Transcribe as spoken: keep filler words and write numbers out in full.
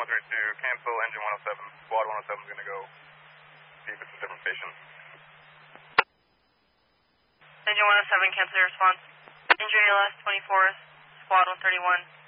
one three two, cancel engine one oh seven. Squad one oh seven is going to go see if it's a different station. Engine one oh seven, cancel your response. Injury L S twenty-four, squad one thirty-one.